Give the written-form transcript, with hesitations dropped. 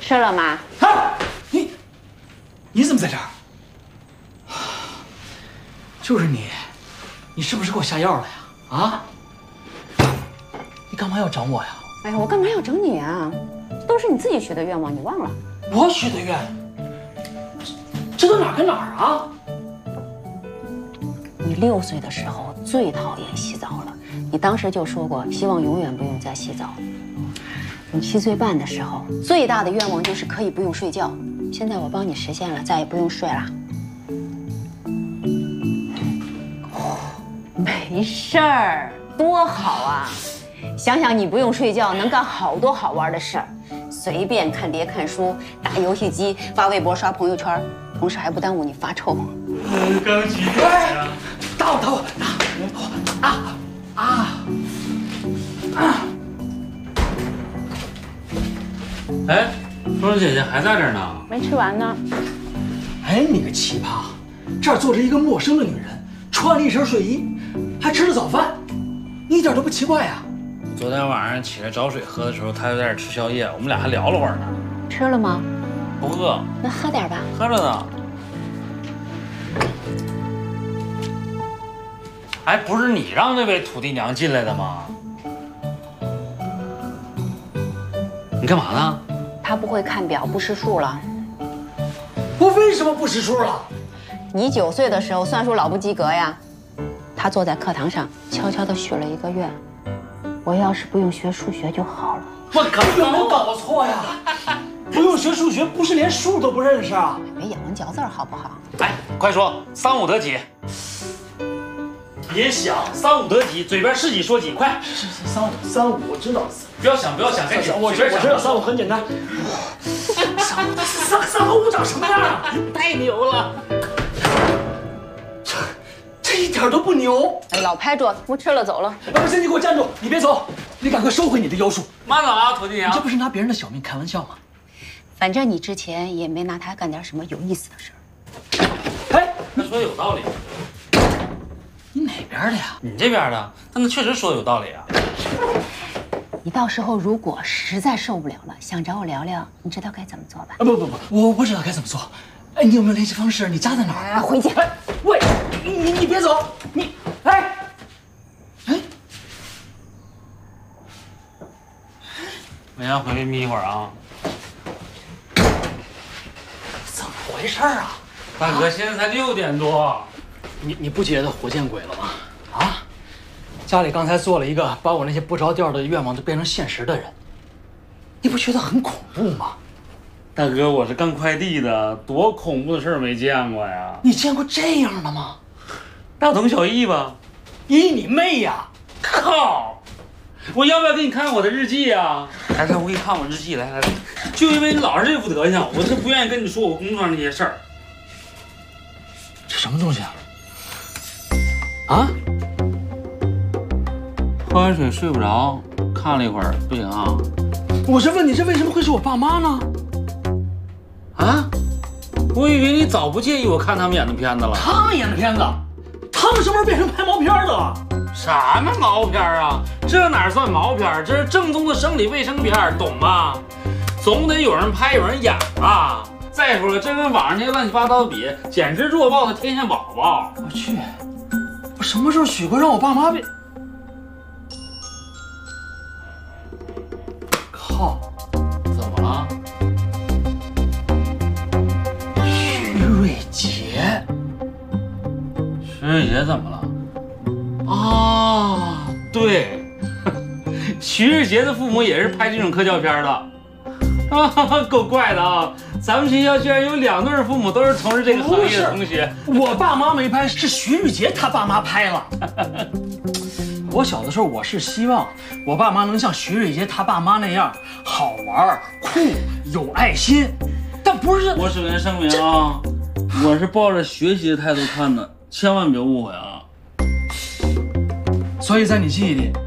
吃了吗？ 啊，你怎么在这儿？就是你，你是不是给我下药了呀？啊？你干嘛要整我呀？ 哎呀，我干嘛要整你啊？这都是你自己许的愿望，你忘了？ 我许的愿，这都哪儿跟哪儿啊？ 你6岁的时候最讨厌洗澡了，你当时就说过，希望永远不用再洗澡。你7岁半的时候，最大的愿望就是可以不用睡觉。现在我帮你实现了，再也不用睡了。没事儿，多好啊！想想你不用睡觉，能干好多好玩的事儿，随便看碟、看书、打游戏机、发微博、刷朋友圈，同时还不耽误你发臭。 刚起来呀！ 打我！ 哎，芳芳姐姐还在这儿呢。 没吃完呢。 哎，你个奇葩！这儿坐着一个陌生的女人，穿了一身睡衣，还吃了早饭，你一点都不奇怪呀？ 昨天晚上起来找水喝的时候，她就在这儿吃宵夜，我们俩还聊了会儿呢。 吃了吗？ 不饿， 那喝点吧。 喝着呢。哎，不是你让那位土地娘进来的吗？你干嘛呢？ 他不会看表，不识数了。 我为什么不识数了？ 你9岁的时候算术老不及格呀。他坐在课堂上，悄悄地许了一个愿：我要是不用学数学就好了。 我可有没有搞错呀？不用学数学，不是连数都不认识啊？ 别咬文嚼字好不好？ 哎，快说，3、5得几？别想，3、5得几，嘴边是几说几，快 ！3、5，我知道。 不要想，赶紧， 我知道3、5很简单。3和5长什么样啊？ 太牛了！ 这一点都不牛！ 哎，老拍桌子，不吃了，走了。 不行，你给我站住！你别走，你赶快收回你的妖术。 慢走啊，土地娘！ 你这不是拿别人的小命开玩笑吗？ 反正你之前也没拿他干点什么有意思的事儿。 哎， 他说有道理。 你哪边的呀？ 你这边的，但他确实说有道理啊。 你到时候如果实在受不了了，想找我聊聊，你知道该怎么做吧？ 不，我不知道该怎么做。哎，你有没有联系方式？你家在哪儿啊？ 回去。 哎，喂，你别走，哎， 我先回去眯一会儿啊。 怎么回事啊？ 大哥，现在才6点多。 你不觉得活见鬼了吗？啊，家里刚才做了一个把我那些不着调的愿望都变成现实的人，你不觉得很恐怖吗？ 大哥，我是干快递的，多恐怖的事儿没见过呀！ 你见过这样的吗？ 大同小异吧？ 依你妹呀！ 靠！我要不要给你看看我的日记啊？来，我给你看我日记，来，就因为你老是这副德行，我是不愿意跟你说我工作上那些事儿。 这什么东西啊？啊？ 喝完水睡不着，看了一会儿，不行啊。 我是问你，这为什么会是我爸妈呢？ 啊？我以为你早不介意我看他们演的片子了。 他们演的片子，他们什么时候变成拍毛片的了？ 什么毛片啊？这哪算毛片？这是正宗的生理卫生片，懂吗？总得有人拍，有人演吧。再说了，这跟网上那些乱七八糟的比，简直弱爆的天线宝宝。 我去，我什么时候许过让我爸妈变？靠！ 怎么了？ 徐瑞杰。 徐瑞杰怎么了？啊，对，徐瑞杰的父母也是拍这种科教片的，啊，够怪的啊！咱们学校居然有2对父母都是从事这个行业的同学。 我爸妈没拍，是徐瑞杰他爸妈拍了。我小的时候，我是希望我爸妈能像徐瑞杰他爸妈那样好玩、酷、有爱心，但不是。 我首先声明啊，我是抱着学习的态度看的，千万别误会啊。 所以在你记忆里，